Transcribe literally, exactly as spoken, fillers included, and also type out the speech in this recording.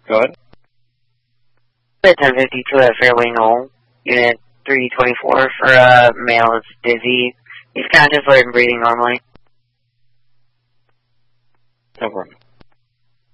Go ahead. ten fifty-two at Fairway Knoll, Unit three twenty-four for a uh, male is dizzy. He's kind of just learning breathing normally. No problem.